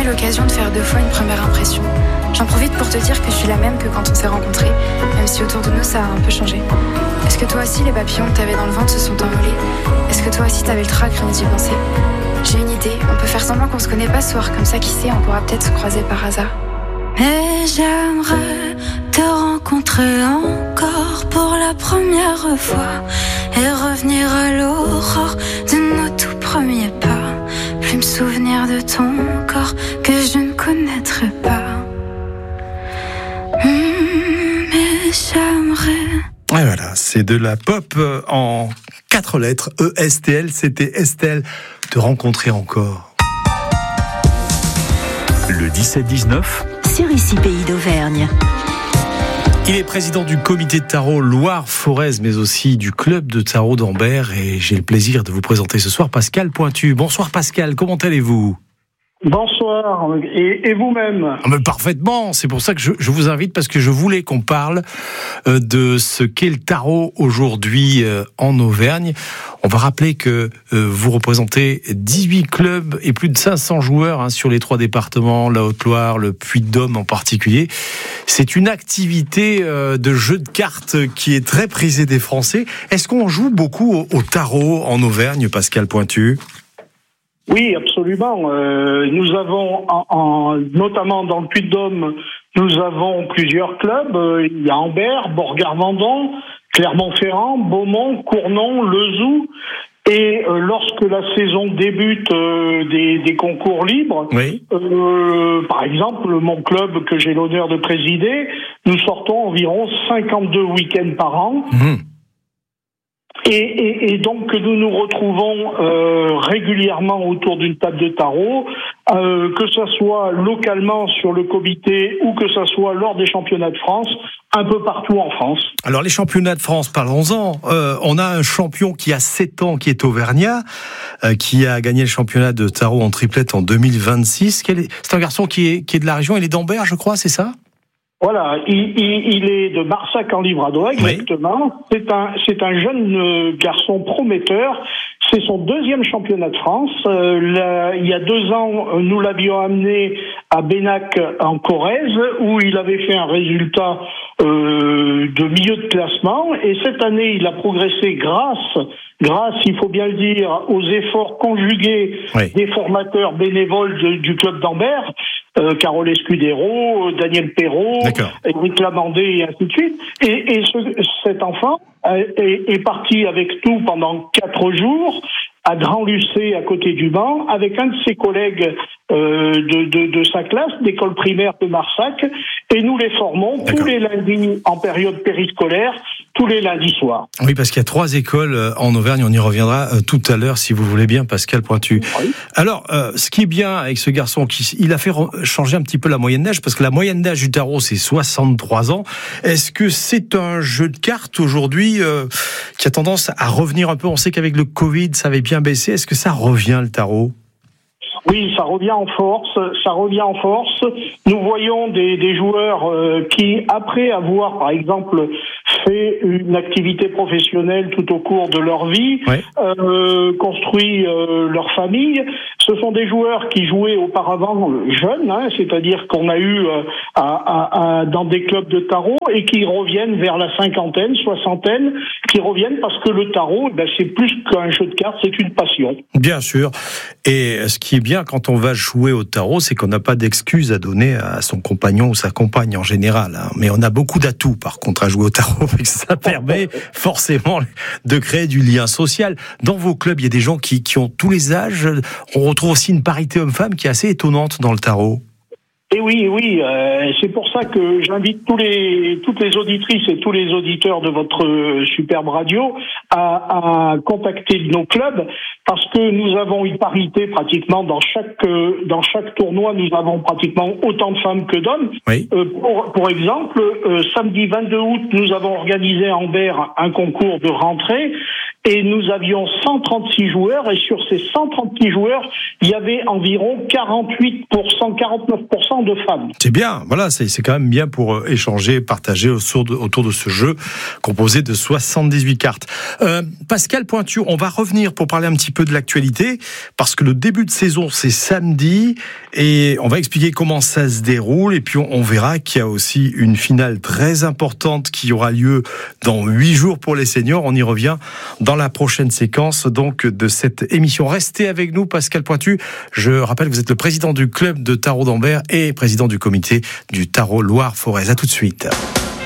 jamais l'occasion de faire 2 fois une première impression. J'en profite pour te dire que je suis la même que quand on s'est rencontrés, même si autour de nous ça a un peu changé. Est-ce que toi aussi les papillons que t'avais dans le ventre se sont envolés? Est-ce que toi aussi t'avais le trac rien d'y penser? J'ai une idée, on peut faire semblant qu'on se connaît pas ce soir, comme ça qui sait, on pourra peut-être se croiser par hasard. Mais j'aimerais te rencontrer encore pour la première fois et revenir à l'aurore de nos tout premiers pas. Plus me souvenir de ton corps que je ne connaîtrai pas. Mais j'aimerais. Et voilà, c'est de la pop en 4 lettres, ESTL, c'était Estelle, te rencontrer encore. Le 17-19 sur Ici Pays d'Auvergne. Il est président du comité de tarot Loire-Forez, mais aussi du club de tarot d'Ambert, et j'ai le plaisir de vous présenter ce soir Pascal Pointu. Bonsoir Pascal, comment allez-vous ? Bonsoir, et vous-même ? Parfaitement, c'est pour ça que je vous invite, parce que je voulais qu'on parle de ce qu'est le tarot aujourd'hui en Auvergne. On va rappeler que vous représentez 18 clubs et plus de 500 joueurs sur les 3 départements, la Haute-Loire, le Puy-de-Dôme en particulier. C'est une activité de jeu de cartes qui est très prisée des Français. Est-ce qu'on joue beaucoup au tarot en Auvergne, Pascal Pointu ? Oui, absolument. Nous avons, notamment dans le Puy-de-Dôme, nous avons plusieurs clubs. Il y a Ambert, Borgard-Vendon, Clermont-Ferrand, Beaumont, Cournon, Lezoux. Et lorsque la saison débute des concours libres, oui. Par exemple, mon club que j'ai l'honneur de présider, nous sortons environ 52 week-ends par an. Mmh. Et donc nous nous retrouvons régulièrement autour d'une table de tarot, que ça soit localement sur le comité ou que ça soit lors des championnats de France, un peu partout en France. Alors les championnats de France, parlons-en. On a un champion qui a 7 ans, qui est auvergnat, qui a gagné le championnat de tarot en triplette en 2026. C'est un garçon qui est de la région, il est d'Ambert, je crois, c'est ça ? Voilà, il est de Marsac en Livradois, exactement. Oui. C'est un jeune garçon prometteur. C'est son 2e championnat de France. Il y a 2 ans, nous l'avions amené à Bénac en Corrèze, où il avait fait un résultat de milieu de classement. Et cette année, il a progressé grâce, il faut bien le dire, aux efforts conjugués des formateurs bénévoles du club d'Ambert, Carole Escudero, Daniel Perrault, Éric Lamandé et ainsi de suite. Et cet enfant est parti avec nous pendant 4 jours à Grand-Lucé, à côté du Mans, avec un de ses collègues de sa classe, d'école primaire de Marsac, et nous les formons tous les lundis en période périscolaire, tous les lundis soirs. Oui, parce qu'il y a 3 écoles en Auvergne, on y reviendra tout à l'heure, si vous voulez bien, Pascal Pointu. Oui. Alors, ce qui est bien avec ce garçon, il a fait changer un petit peu la moyenne d'âge, parce que la moyenne d'âge du tarot, c'est 63 ans. Est-ce que c'est un jeu de cartes aujourd'hui qui a tendance à revenir un peu? On sait qu'avec le Covid, ça avait bien baissé. Est-ce que ça revient, le tarot? Oui, ça revient en force. Nous voyons des joueurs qui, après avoir, par exemple, fait une activité professionnelle tout au cours de leur vie, construit leur famille. Ce sont des joueurs qui jouaient auparavant jeunes, c'est-à-dire qu'on a eu dans des clubs de tarot et qui reviennent vers la 50aine, 60aine, qui reviennent parce que le tarot, c'est plus qu'un jeu de cartes, c'est une passion. Bien sûr. Et ce qui est bien quand on va jouer au tarot, c'est qu'on n'a pas d'excuses à donner à son compagnon ou sa compagne en général. Mais on a beaucoup d'atouts, par contre, à jouer au tarot. Ça permet forcément de créer du lien social. Dans vos clubs, il y a des gens qui ont tous les âges. On retrouve aussi une parité homme-femme qui est assez étonnante dans le tarot. Et oui, c'est pour ça que j'invite toutes les auditrices et tous les auditeurs de votre superbe radio à contacter nos clubs, parce que nous avons une parité pratiquement dans chaque tournoi, nous avons pratiquement autant de femmes que d'hommes. Oui. Pour exemple, samedi 22 août, nous avons organisé à Ambert un concours de rentrée. et nous avions 136 joueurs, et sur ces 136 joueurs, il y avait environ 48%, 49% de femmes. C'est bien, voilà, c'est quand même bien pour échanger, partager autour de ce jeu composé de 78 cartes. Pascal Pointu, on va revenir pour parler un petit peu de l'actualité, parce que le début de saison, c'est samedi, et on va expliquer comment ça se déroule, et puis on verra qu'il y a aussi une finale très importante qui aura lieu dans 8 jours pour les seniors. On y revient dans la prochaine séquence donc de cette émission. Restez avec nous, Pascal Pointu. Je rappelle que vous êtes le président du club de tarot d'Ambert et président du comité du tarot Loire-Forez. À tout de suite.